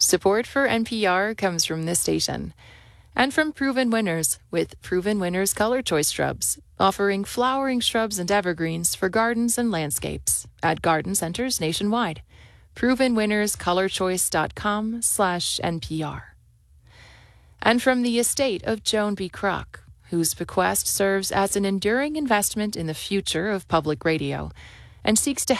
Support for NPR comes from this station and from Proven Winners with Proven Winners Color Choice Shrubs, offering flowering shrubs and evergreens for gardens and landscapes at garden centers nationwide. ProvenWinnersColorChoice.com/NPR. And from the estate of Joan B. Kroc, whose bequest serves as an enduring investment in the future of public radio and seeks to